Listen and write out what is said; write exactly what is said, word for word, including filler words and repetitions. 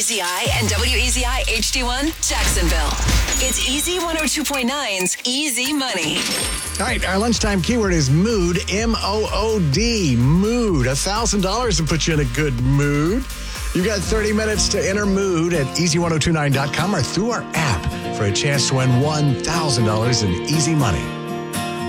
E Z I and W E Z I H D one, Jacksonville. It's Easy one oh two point nine's Easy Money. All right, our lunchtime keyword is mood, M O O D, mood. one thousand dollars to put you in a good mood. You've got thirty minutes to enter mood at easy one oh two nine dot com or through our app for a chance to win one thousand dollars in Easy Money.